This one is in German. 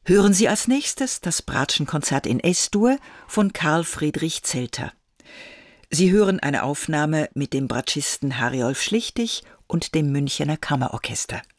Hören Sie als nächstes das Bratschenkonzert in Es-Dur von Karl Friedrich Zelter. Sie hören eine Aufnahme mit dem Bratschisten Harjolf Schlichtig und dem Münchener Kammerorchester.